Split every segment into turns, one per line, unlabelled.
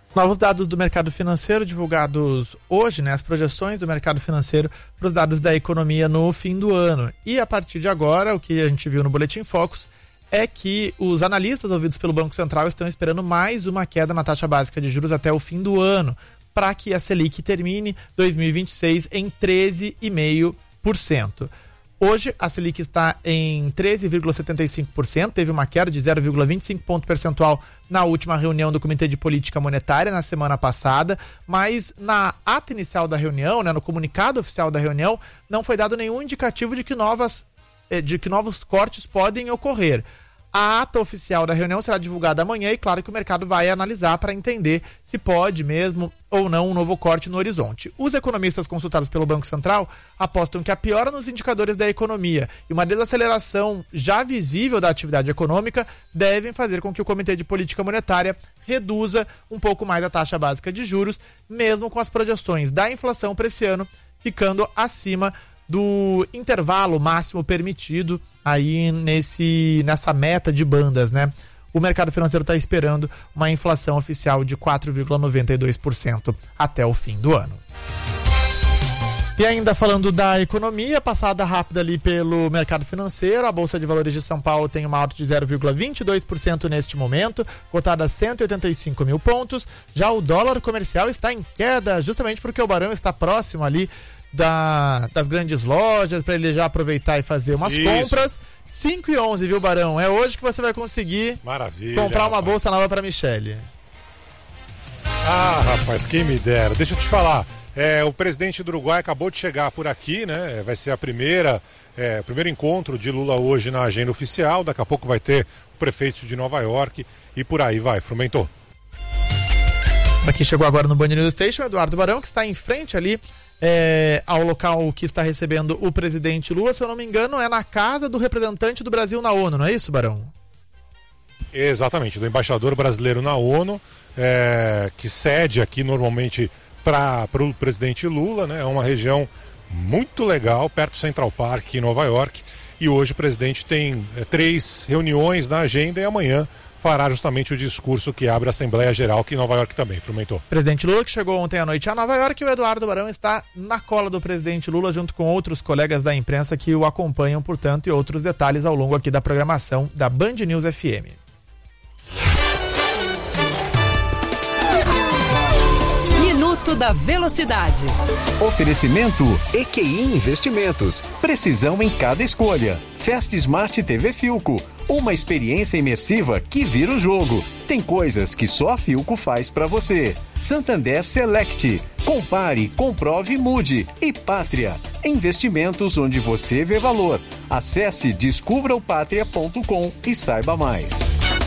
Novos dados do mercado financeiro divulgados hoje, né? As projeções do mercado financeiro para os dados da economia no fim do ano. E a partir de agora, o que a gente viu no Boletim Focus é que os analistas ouvidos pelo Banco Central estão esperando mais uma queda na taxa básica de juros até o fim do ano, para que a Selic termine 2026 em 13,5%. Hoje, a Selic está em 13,75%, teve uma queda de 0,25 ponto percentual na última reunião do Comitê de Política Monetária, na semana passada, mas na ata inicial da reunião, né, no comunicado oficial da reunião, não foi dado nenhum indicativo de que novos cortes podem ocorrer. A ata oficial da reunião será divulgada amanhã e claro que o mercado vai analisar para entender se pode mesmo ou não um novo corte no horizonte. Os economistas consultados pelo Banco Central apostam que a piora nos indicadores da economia e uma desaceleração já visível da atividade econômica devem fazer com que o Comitê de Política Monetária reduza um pouco mais a taxa básica de juros, mesmo com as projeções da inflação para esse ano ficando acima do intervalo máximo permitido aí nessa meta de bandas, né? O mercado financeiro está esperando uma inflação oficial de 4,92% até o fim do ano. E ainda falando da economia, passada rápida ali pelo mercado financeiro, a Bolsa de Valores de São Paulo tem uma alta de 0,22% neste momento, cotada a 185 mil pontos. Já o dólar comercial está em queda, justamente porque o Barão está próximo ali das grandes lojas, para ele já aproveitar e fazer umas compras. 5,11, viu, Barão? É hoje que você vai conseguir comprar uma bolsa nova para Michele.
Ah, rapaz, quem me dera. Deixa eu te falar, o presidente do Uruguai acabou de chegar por aqui, né? Vai ser o primeiro encontro de Lula hoje na agenda oficial. Daqui a pouco vai ter o prefeito de Nova York e por aí vai, Frumentor.
Aqui chegou agora no Band News Station, Eduardo Barão, que está em frente ali ao local que está recebendo o presidente Lula. Se eu não me engano, é na casa do representante do Brasil na ONU, não é isso, Barão?
Exatamente, do embaixador brasileiro na ONU, que cede aqui normalmente para o presidente Lula, né? É uma região muito legal, perto do Central Park, em Nova York. E hoje o presidente tem 3 reuniões na agenda e amanhã fará justamente o discurso que abre a Assembleia Geral, que em Nova York também, Frumentor.
Presidente Lula, que chegou ontem à noite a Nova York, e o Eduardo Barão está na cola do presidente Lula, junto com outros colegas da imprensa que o acompanham, portanto, e outros detalhes ao longo aqui da programação da Band News FM.
Minuto da Velocidade.
Oferecimento EQI Investimentos. Precisão em cada escolha. Fast Smart TV Philco. Uma experiência imersiva que vira o jogo. Tem coisas que só a Philco faz pra você. Santander Select. Compare, comprove e mude. E Pátria. Investimentos onde você vê valor. Acesse descubraopatria.com e saiba mais.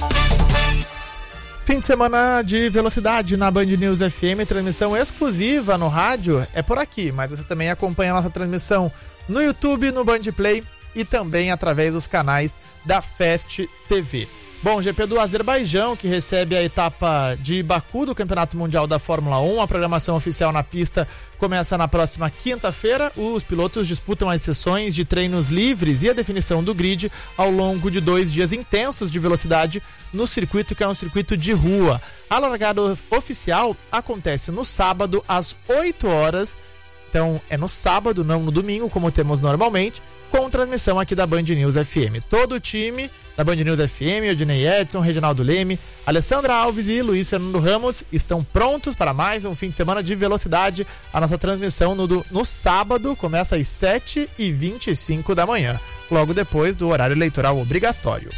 Fim de semana de velocidade na Band News FM, transmissão exclusiva no rádio, é por aqui, mas você também acompanha a nossa transmissão no YouTube, no Band Play e também através dos canais da Fast TV. Bom, GP do Azerbaijão, que recebe a etapa de Baku do Campeonato Mundial da Fórmula 1, a programação oficial na pista começa na próxima quinta-feira. Os pilotos disputam as sessões de treinos livres e a definição do grid ao longo de 2 dias intensos de velocidade no circuito, que é um circuito de rua. A largada oficial acontece no sábado às 8 horas, então é no sábado, não no domingo, como temos normalmente, com transmissão aqui da Band News FM. Todo o time da Band News FM, Odinei Edson, Reginaldo Leme, Alessandra Alves e Luiz Fernando Ramos estão prontos para mais um fim de semana de velocidade. A nossa transmissão no sábado começa às 7h25 da manhã, logo depois do horário eleitoral obrigatório.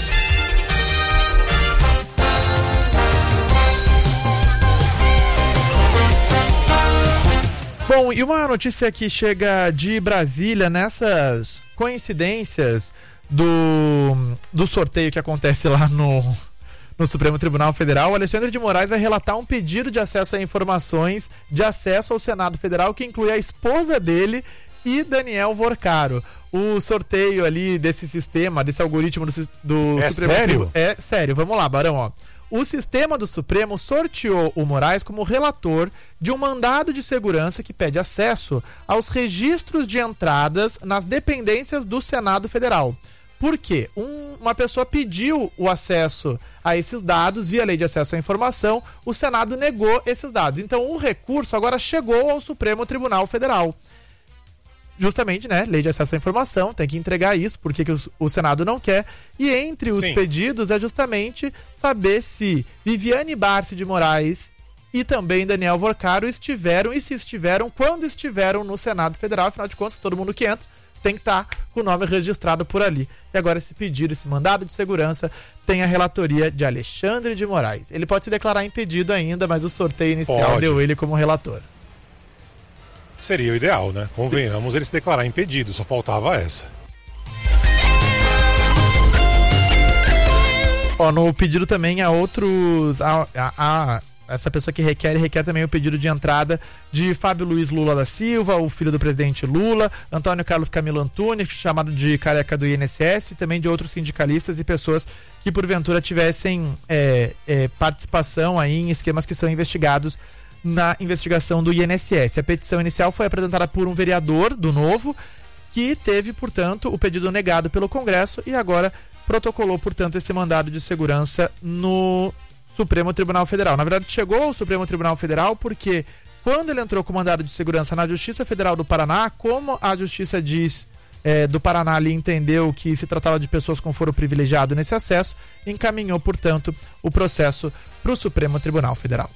Bom, e uma notícia que chega de Brasília nessas coincidências do sorteio que acontece lá no Supremo Tribunal Federal. O Alexandre de Moraes vai relatar um pedido de acesso a informações de acesso ao Senado Federal que inclui a esposa dele e Daniel Vorcaro. O sorteio ali desse sistema, desse algoritmo do Supremo...
Sério?
É sério. Vamos lá, Barão, ó. O sistema do Supremo sorteou o Moraes como relator de um mandado de segurança que pede acesso aos registros de entradas nas dependências do Senado Federal. Por quê? Uma pessoa pediu o acesso a esses dados via Lei de Acesso à Informação, o Senado negou esses dados. Então o recurso agora chegou ao Supremo Tribunal Federal. Justamente, né? Lei de Acesso à Informação, tem que entregar isso, porque que o Senado não quer. E entre os pedidos é justamente saber se Viviane Barsi de Moraes e também Daniel Vorcaro estiveram, e se estiveram, quando estiveram no Senado Federal. Afinal de contas, todo mundo que entra tem que estar com o nome registrado por ali. E agora esse pedido, esse mandado de segurança, tem a relatoria de Alexandre de Moraes. Ele pode se declarar impedido ainda, mas o sorteio inicial deu ele como relator.
Seria o ideal, né? Convenhamos, ele se declarar impedido, só faltava essa.
No pedido também há outros... essa pessoa que requer também o pedido de entrada de Fábio Luiz Lula da Silva, o filho do presidente Lula, Antônio Carlos Camilo Antunes, chamado de careca do INSS, e também de outros sindicalistas e pessoas que porventura tivessem participação aí em esquemas que são investigados na investigação do INSS. A petição inicial foi apresentada por um vereador do Novo, que teve, portanto, o pedido negado pelo Congresso e agora protocolou, portanto, esse mandado de segurança no Supremo Tribunal Federal. Na verdade, chegou ao Supremo Tribunal Federal porque quando ele entrou com o mandado de segurança na Justiça Federal do Paraná, como a Justiça do Paraná ali entendeu que se tratava de pessoas com foro privilegiado nesse acesso, encaminhou, portanto, o processo para o Supremo Tribunal Federal.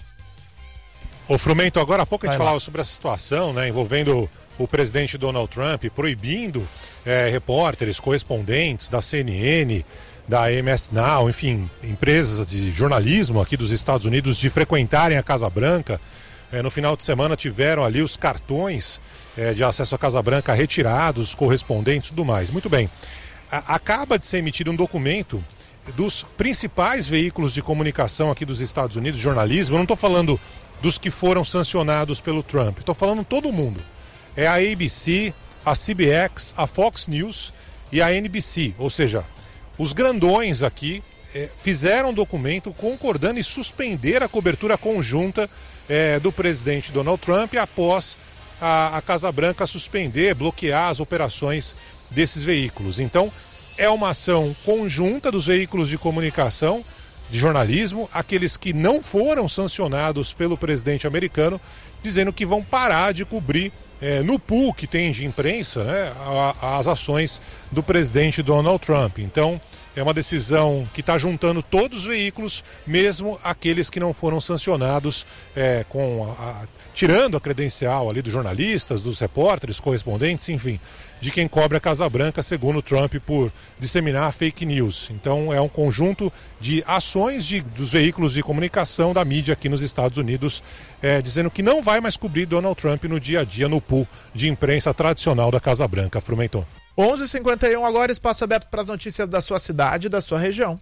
Ô Frumento, agora há pouco a gente falava sobre a situação, né, envolvendo o presidente Donald Trump, proibindo repórteres, correspondentes da CNN, da MS Now, enfim, empresas de jornalismo aqui dos Estados Unidos de frequentarem a Casa Branca. No final de semana tiveram ali os cartões de acesso à Casa Branca retirados, correspondentes e tudo mais. Muito bem. Acaba de ser emitido um documento dos principais veículos de comunicação aqui dos Estados Unidos, jornalismo. Eu não estou falando dos que foram sancionados pelo Trump, estou falando todo mundo. É a ABC, a CBS, a Fox News e a NBC, ou seja, os grandões aqui fizeram um documento concordando em suspender a cobertura conjunta do presidente Donald Trump após a Casa Branca suspender, bloquear as operações desses veículos. Então, é uma ação conjunta dos veículos de comunicação, de jornalismo, aqueles que não foram sancionados pelo presidente americano, dizendo que vão parar de cobrir no pool que tem de imprensa, né, as ações do presidente Donald Trump. Então, é uma decisão que está juntando todos os veículos, mesmo aqueles que não foram sancionados, tirando a credencial ali dos jornalistas, dos repórteres, correspondentes, enfim, de quem cobre a Casa Branca, segundo Trump, por disseminar fake news. Então é um conjunto de ações dos veículos de comunicação da mídia aqui nos Estados Unidos, dizendo que não vai mais cobrir Donald Trump no dia a dia, no pool de imprensa tradicional da Casa Branca. Frumenton.
11h51 agora, espaço aberto para as notícias da sua cidade e da sua região.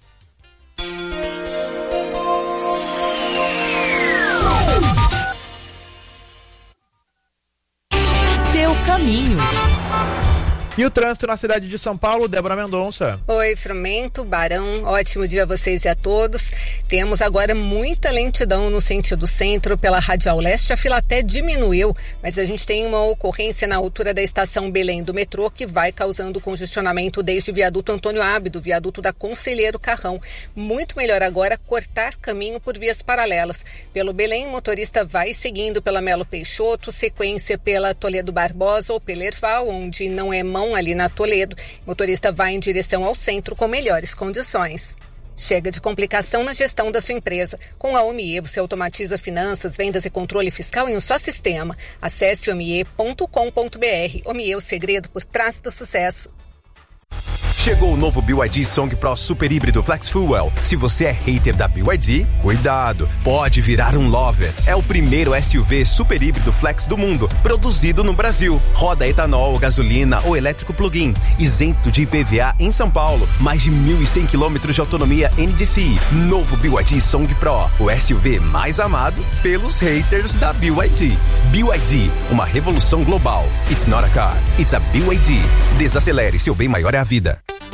Seu caminho.
E o trânsito na cidade de São Paulo, Débora Mendonça.
Oi, Frumento, Barão, ótimo dia a vocês e a todos. Temos agora muita lentidão no sentido centro pela Radial Leste. A fila até diminuiu, mas a gente tem uma ocorrência na altura da estação Belém do metrô que vai causando congestionamento desde o viaduto Antônio Ábido, viaduto da Conselheiro Carrão. Muito melhor agora cortar caminho por vias paralelas. Pelo Belém, o motorista vai seguindo pela Melo Peixoto, sequência pela Toledo Barbosa ou pela Erval, onde não é mão ali na Toledo. O motorista vai em direção ao centro com melhores condições. Chega de complicação na gestão da sua empresa. Com a Omie, você automatiza finanças, vendas e controle fiscal em um só sistema. Acesse omie.com.br. Omie, o segredo por trás do sucesso.
Chegou o novo BYD Song Pro Super Híbrido Flex Fuel. Se você é hater da BYD, cuidado, pode virar um lover. É o primeiro SUV super híbrido flex do mundo, produzido no Brasil. Roda etanol, gasolina ou elétrico plug-in, isento de IPVA em São Paulo. Mais de 1.100 km de autonomia NDCi. Novo BYD Song Pro, o SUV mais amado pelos haters da BYD. BYD, uma revolução global. It's not a car, it's a BYD. Desacelere, seu bem maior é a vida.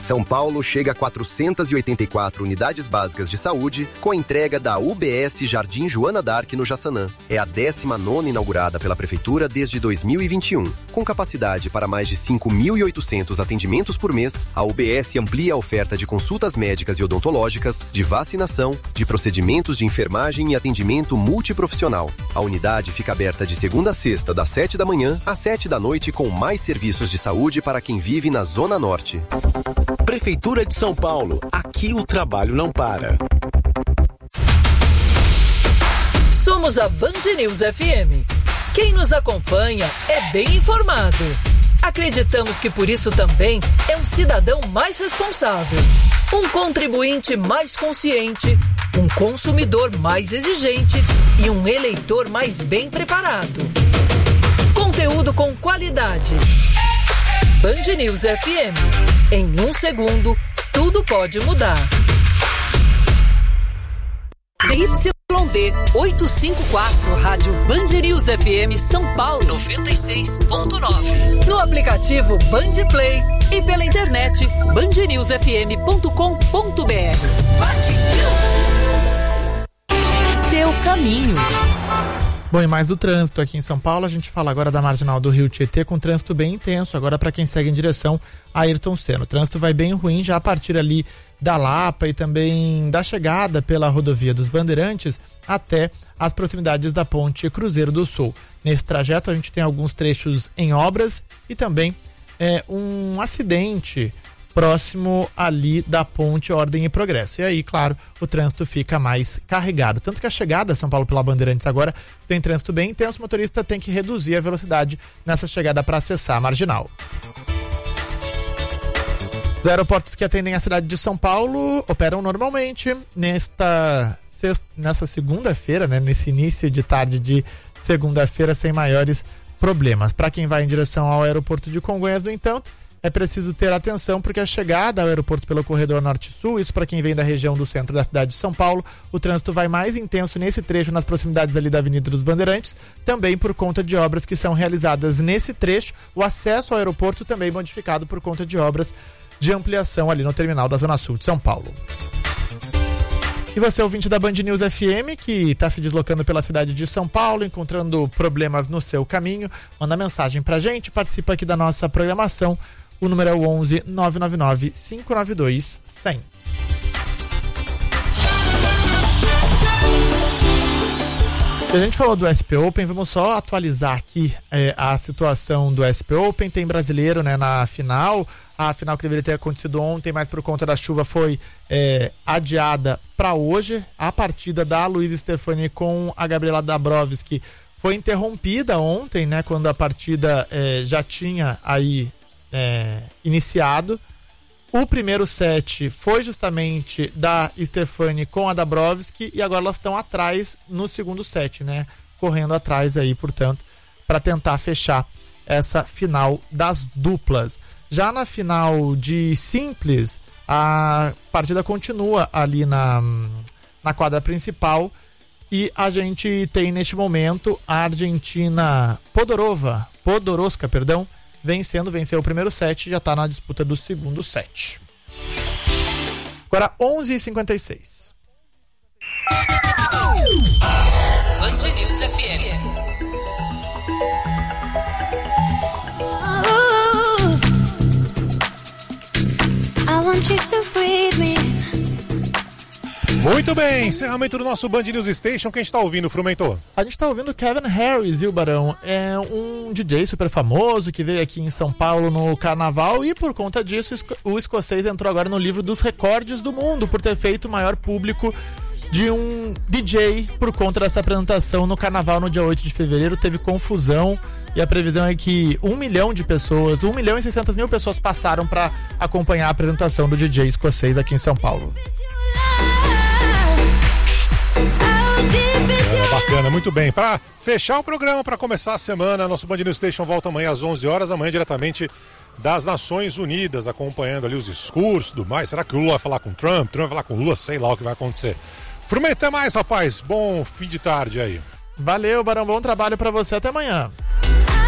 São Paulo chega a 484 unidades básicas de saúde com a entrega da UBS Jardim Joana d'Arc no Jaçanã. É a 19ª inaugurada pela Prefeitura desde 2021. Com capacidade para mais de 5.800 atendimentos por mês, a UBS amplia a oferta de consultas médicas e odontológicas, de vacinação, de procedimentos de enfermagem e atendimento multiprofissional. A unidade fica aberta de segunda a sexta, das 7 da manhã às 7 da noite, com mais serviços de saúde para quem vive na Zona Norte.
Prefeitura de São Paulo. Aqui o trabalho não para.
Somos a Band News FM. Quem nos acompanha é bem informado. Acreditamos que por isso também é um cidadão mais responsável, um contribuinte mais consciente, um consumidor mais exigente e um eleitor mais bem preparado. Conteúdo com qualidade. Band News FM. Em 1 segundo, tudo pode mudar. ZYD 854, Rádio Band News FM São Paulo 96.9. No aplicativo Band Play e pela internet bandnewsfm.com.br. Seu caminho.
Bom, e mais do trânsito aqui em São Paulo, a gente fala agora da Marginal do Rio Tietê com trânsito bem intenso, agora para quem segue em direção a Ayrton Senna. O trânsito vai bem ruim já a partir ali da Lapa e também da chegada pela rodovia dos Bandeirantes até as proximidades da Ponte Cruzeiro do Sul. Nesse trajeto a gente tem alguns trechos em obras e também um acidente próximo ali da Ponte Ordem e Progresso. E aí, claro, o trânsito fica mais carregado. Tanto que a chegada a São Paulo pela Bandeirantes agora tem trânsito bem intenso, o motorista tem que reduzir a velocidade nessa chegada para acessar a Marginal. Os aeroportos que atendem a cidade de São Paulo operam normalmente nessa segunda-feira, né, nesse início de tarde de segunda-feira, sem maiores problemas. Para quem vai em direção ao aeroporto de Congonhas, no entanto, é preciso ter atenção porque a chegada ao aeroporto pelo corredor norte-sul, isso para quem vem da região do centro da cidade de São Paulo, o trânsito vai mais intenso nesse trecho nas proximidades ali da Avenida dos Bandeirantes, também por conta de obras que são realizadas nesse trecho, o acesso ao aeroporto também modificado por conta de obras de ampliação ali no terminal da Zona Sul de São Paulo. E você, ouvinte da Band News FM, que está se deslocando pela cidade de São Paulo, encontrando problemas no seu caminho, manda mensagem pra gente, participa aqui da nossa programação. O número é o 11 999 592 100. A gente falou do SP Open, vamos só atualizar aqui a situação do SP Open. Tem brasileiro, né, na final. A final que deveria ter acontecido ontem, mas por conta da chuva foi adiada para hoje. A partida da Luísa Stefani com a Gabriela Dabrowski foi interrompida ontem, né, quando a partida já tinha aí iniciado. O primeiro set foi justamente da Stefani com a Dabrowski e agora elas estão atrás no segundo set, né? Correndo atrás aí, portanto, para tentar fechar essa final das duplas. Já na final de simples, a partida continua ali na quadra principal e a gente tem neste momento a argentina Podoroska, venceu o primeiro set e já está na disputa do segundo set. Agora 11h56.
Band News FM.
I want you to breathe me. Muito bem, encerramento do nosso Band News Station. Quem está ouvindo, Frumento?
A gente está ouvindo Kevin Harris, viu, Barão? É um DJ super famoso que veio aqui em São Paulo no carnaval e por conta disso o escocês entrou agora no livro dos recordes do mundo por ter feito o maior público de um DJ por conta dessa apresentação no carnaval no dia 8 de fevereiro. Teve confusão e a previsão é que 1 milhão de pessoas, 1.600.000 pessoas passaram para acompanhar a apresentação do DJ escocês aqui em São Paulo.
Bacana, muito bem. Para fechar o programa, para começar a semana, nosso Band News Station volta amanhã às 11 horas, amanhã diretamente das Nações Unidas, acompanhando ali os discursos e tudo mais. Será que o Lula vai falar com o Trump? Trump vai falar com o Lula? Sei lá o que vai acontecer. Frumento, até mais, rapaz. Bom fim de tarde aí.
Valeu, Barão. Bom trabalho para você. Até amanhã.